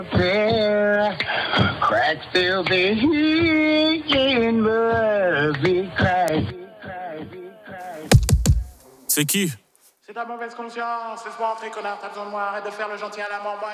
Cracks still be healing, be crack. C'est qui? C'est ta mauvaise conscience, laisse-moi entrer, connard, t'as besoin de moi, arrête de faire le gentil à la mort.